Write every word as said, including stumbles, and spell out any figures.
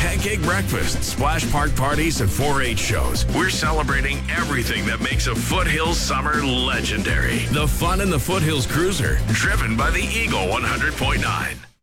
pancake breakfast, splash park parties, and four H shows. We're celebrating everything that makes a Foothills summer legendary. The fun in the Foothills Cruiser, driven by the Eagle one hundred point nine.